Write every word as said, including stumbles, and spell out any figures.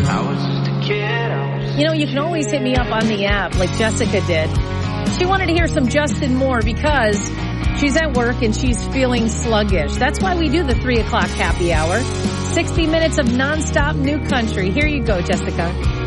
You know, you can always hit me up on the app like Jessica did. She wanted to hear some Justin Moore because she's at work and she's feeling sluggish. That's why we do the three o'clock happy hour. sixty minutes of nonstop new country. Here you go, Jessica.